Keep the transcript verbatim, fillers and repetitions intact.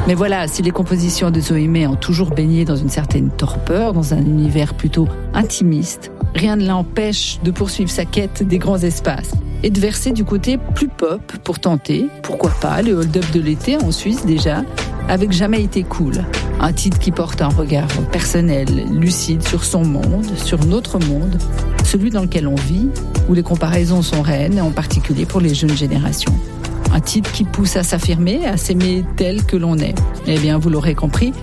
Mais voilà, si les compositions de Zoé May ont toujours baigné dans une certaine torpeur, dans un univers plutôt intimiste, rien ne l'empêche de poursuivre sa quête des grands espaces et de verser du côté plus pop pour tenter, pourquoi pas, le hold-up de l'été en Suisse déjà, avec Jamais été cool. Un titre qui porte un regard personnel, lucide sur son monde, sur notre monde, celui dans lequel on vit, où les comparaisons sont reines, en particulier pour les jeunes générations. Un titre qui pousse à s'affirmer, à s'aimer tel que l'on est. Eh bien, vous l'aurez compris,